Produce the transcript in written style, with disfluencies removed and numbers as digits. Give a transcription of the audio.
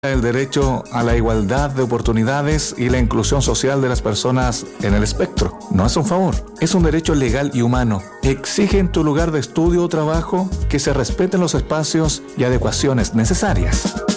el derecho a la igualdad de oportunidades y la inclusión social de las personas en el espectro. No es un favor, es un derecho legal y humano. Exige en tu lugar de estudio o trabajo que se respeten los espacios y adecuaciones necesarias.